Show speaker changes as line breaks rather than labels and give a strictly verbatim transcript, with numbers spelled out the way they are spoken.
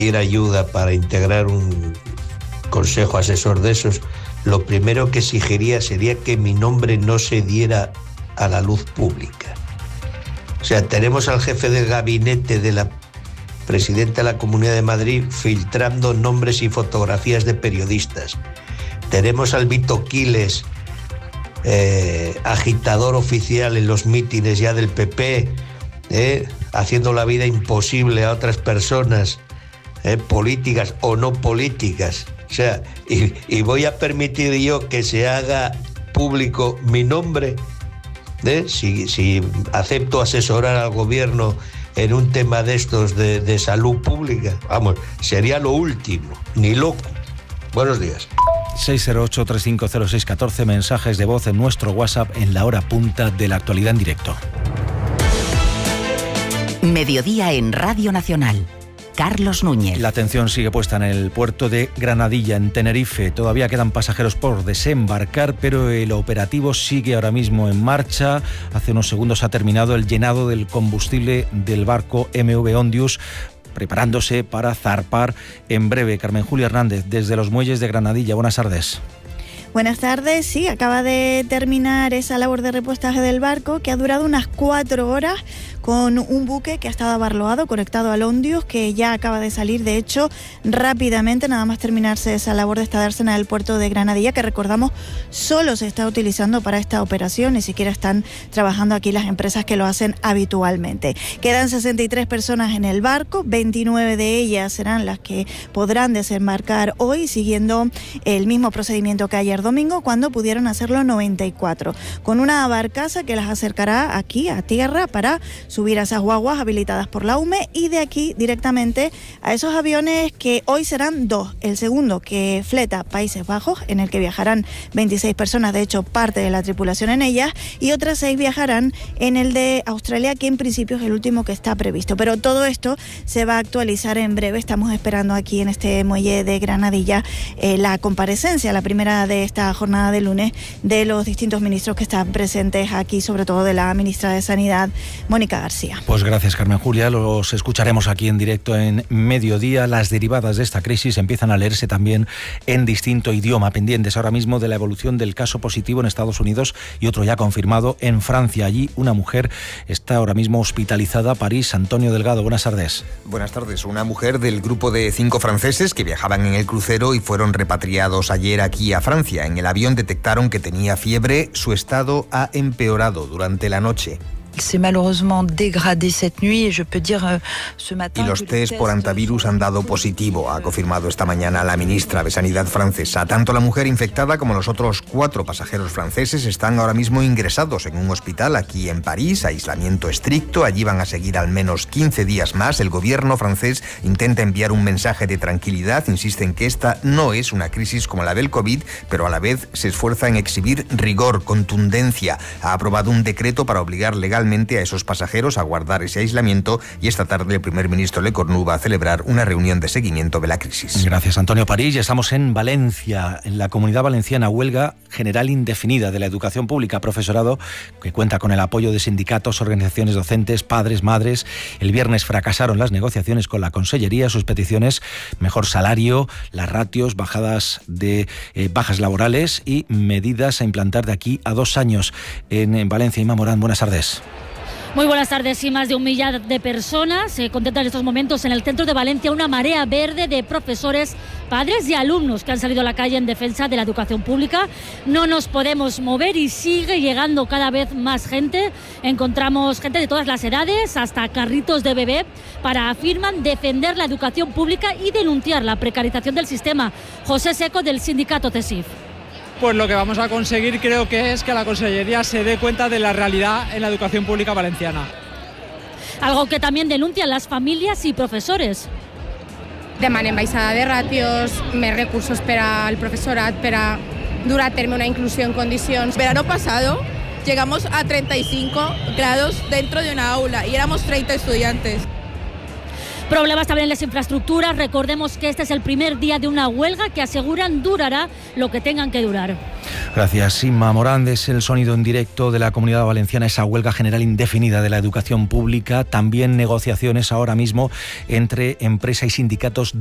ayuda para integrar un consejo asesor de esos, lo primero que exigiría sería que mi nombre no se diera a la luz pública. O sea, tenemos al jefe del gabinete de la presidenta de la Comunidad de Madrid filtrando nombres y fotografías de periodistas. Tenemos al Vito Quiles, eh, agitador oficial en los mítines ya del P P, eh, haciendo la vida imposible a otras personas, eh, políticas o no políticas. O sea, y, y voy a permitir yo que se haga público mi nombre, ¿eh? si, si acepto asesorar al gobierno en un tema de estos de, de salud pública. Vamos, sería lo último, ni loco. Buenos días.
seis cero ocho, tres cinco cero, seis uno cuatro, mensajes de voz en nuestro WhatsApp en la hora punta de la actualidad en directo.
Mediodía en Radio Nacional. Carlos Núñez.
La atención sigue puesta en el puerto de Granadilla, en Tenerife. Todavía quedan pasajeros por desembarcar, pero el operativo sigue ahora mismo en marcha. Hace unos segundos ha terminado el llenado del combustible del barco M V Ondius, preparándose para zarpar en breve. Carmen Julia Hernández, desde los muelles de Granadilla. Buenas tardes.
Buenas tardes, sí, acaba de terminar esa labor de repostaje del barco que ha durado unas cuatro horas con un buque que ha estado abarloado, conectado al Ondius, que ya acaba de salir, de hecho, rápidamente, nada más terminarse esa labor de esta dársena del puerto de Granadilla, que recordamos solo se está utilizando para esta operación, ni siquiera están trabajando aquí las empresas que lo hacen habitualmente. Quedan sesenta y tres personas en el barco, veintinueve de ellas serán las que podrán desembarcar hoy, siguiendo el mismo procedimiento que ayer domingo, cuando pudieron hacerlo noventa y cuatro, con una barcaza que las acercará aquí a tierra para subir a esas guaguas habilitadas por la U M E y de aquí directamente a esos aviones que hoy serán dos. El segundo que fleta Países Bajos, en el que viajarán veintiséis personas, de hecho parte de la tripulación en ellas, y otras seis viajarán en el de Australia, que en principio es el último que está previsto. Pero todo esto se va a actualizar en breve. Estamos esperando aquí en este muelle de Granadilla eh, la comparecencia, la primera de esta jornada de lunes, de los distintos ministros que están presentes aquí, sobre todo de la ministra de Sanidad, Mónica García.
Pues gracias, Carmen Julia. Los escucharemos aquí en directo en Mediodía. Las derivadas de esta crisis empiezan a leerse también en distinto idioma, pendientes ahora mismo de la evolución del caso positivo en Estados Unidos y otro ya confirmado en Francia. Allí una mujer está ahora mismo hospitalizada. París, Antonio Delgado, buenas tardes.
Buenas tardes. Una mujer del grupo de cinco franceses que viajaban en el crucero y fueron repatriados ayer aquí a Francia. En el avión detectaron que tenía fiebre. Su estado ha empeorado durante la noche.
Y
los test por antivirus han dado positivo, ha confirmado esta mañana la ministra de Sanidad francesa. Tanto la mujer infectada como los otros cuatro pasajeros franceses están ahora mismo ingresados en un hospital aquí en París, aislamiento estricto. Allí van a seguir al menos quince días más. El gobierno francés intenta enviar un mensaje de tranquilidad, insiste en que esta no es una crisis como la del COVID, pero a la vez se esfuerza en exhibir rigor, contundencia. Ha aprobado un decreto para obligar legalmente a esos pasajeros a guardar ese aislamiento, y esta tarde el primer ministro Lecornu va a celebrar una reunión de seguimiento de la crisis.
Gracias, Antonio. París, ya estamos en Valencia. En la Comunidad Valenciana, huelga general indefinida de la educación pública, profesorado que cuenta con el apoyo de sindicatos, organizaciones docentes, padres, madres. El viernes fracasaron las negociaciones con la Consellería. Sus peticiones: mejor salario, las ratios, bajadas de eh, bajas laborales y medidas a implantar de aquí a dos años. En, en Valencia, Inma Morán, buenas tardes.
Muy buenas tardes. Sí, más de un millar de personas se contemplan en estos momentos en el centro de Valencia una marea verde de profesores, padres y alumnos que han salido a la calle en defensa de la educación pública. No nos podemos mover y sigue llegando cada vez más gente. Encontramos gente de todas las edades, hasta carritos de bebé, para, afirman, defender la educación pública y denunciar la precarización del sistema. José Seco, del sindicato CESIF.
Pues lo que vamos a conseguir creo que es que la Consellería se dé cuenta de la realidad en la educación pública valenciana.
Algo que también denuncian las familias y profesores.
Demanem baixada de ratios, més recursos per al profesorat, per a dur a terme una inclusió en condicions.
Verano pasado llegamos a treinta y cinco grados dentro de una aula y éramos treinta estudiantes.
Problemas también en las infraestructuras. Recordemos que este es el primer día de una huelga que aseguran durará lo que tengan que durar.
Gracias, Inma Morán. Es el sonido en directo de la Comunidad Valenciana, esa huelga general indefinida de la educación pública. También negociaciones ahora mismo entre empresa y sindicatos